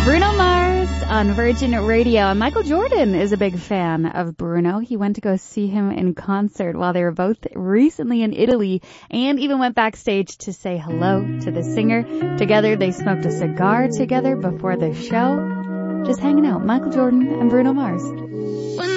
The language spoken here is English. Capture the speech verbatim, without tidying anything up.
Bruno Mars on Virgin Radio. And Michael Jordan is a big fan of Bruno. He went to go see him in concert while they were both recently in Italy and even went backstage to say hello to the singer. Together, they smoked a cigar together before the show. Just hanging out. Michael Jordan and Bruno Mars.